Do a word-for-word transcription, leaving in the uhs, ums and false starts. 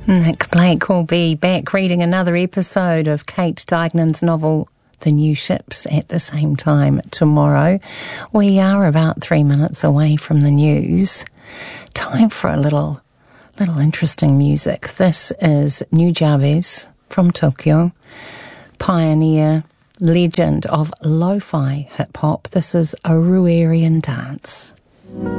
Nick Blake will be back reading another episode of Kate Dignan's novel The New Ships at the same time tomorrow. We are about three minutes away from the news. Time for a little, little interesting music. This is Nujabes from Tokyo, pioneer, legend of lo-fi hip-hop. This is a Ruerian dance.